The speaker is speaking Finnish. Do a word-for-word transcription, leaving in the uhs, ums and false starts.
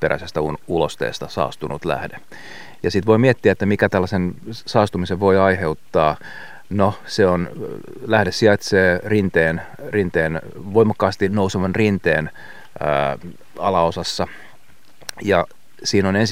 kasviperäisestä ulosteesta saastunut lähde. Ja sitten voi miettiä, että mikä tällaisen saastumisen voi aiheuttaa. No, se on, lähde sijaitsee rinteen, rinteen voimakkaasti nousevan rinteen ää, alaosassa. Ja siinä on